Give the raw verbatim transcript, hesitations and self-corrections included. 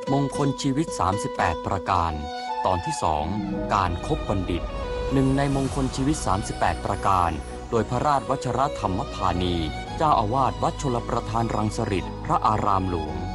มงคลชีวิตสามสิบแปดประการตอนที่สองการคบบัณฑิตหนึ่งในมงคลชีวิตสามสิบแปดประการโดยพระราชวชรธรรมพานีเจ้าอาวาสวัดชลประทานรังสฤษพระอารามหลวง